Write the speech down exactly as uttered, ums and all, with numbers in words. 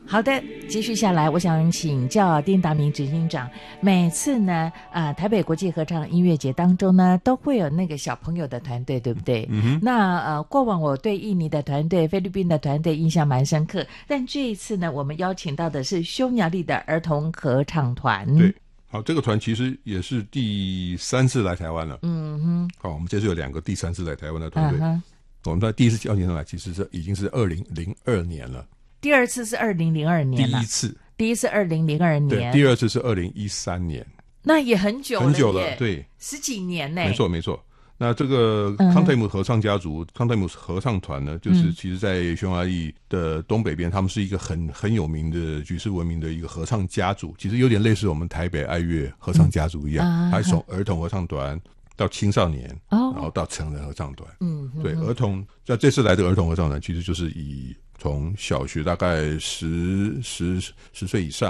好的，继续下来，我想请教丁达明执行长，每次呢，呃，台北国际合唱音乐节当中呢，都会有那个小朋友的团队，对不对？ 嗯哼。 那呃，过往我对印尼的团队、菲律宾的团队印象蛮深刻，但这一次呢，我们邀请到的是匈牙利的儿童合唱团。 对，好，这个团其实也是第三次来台湾了。 嗯哼。 好，我们这次有两个第三次来台湾的团队。 嗯、 我们在第一次邀请上来，其实是已经是二零零二年了。 第二次是二零零二年了， 第一次， 第一次二零零二年， 对，第二次是二零一三年， 那也很久了， 很久了，对， 十几年呢。 没错，没错。那这个康泰姆合唱家族、嗯、康泰姆合唱团呢，就是其实在匈牙利的东北边，他们是一个很很有名的举世闻名的一个合唱家族，其实有点类似我们台北爱乐合唱家族一样，嗯、它从儿童合唱团到青少年，哦、然后到成人合唱团。嗯，对，儿童在这次来的儿童合唱团，其实就是以从小学大概十十十岁以上。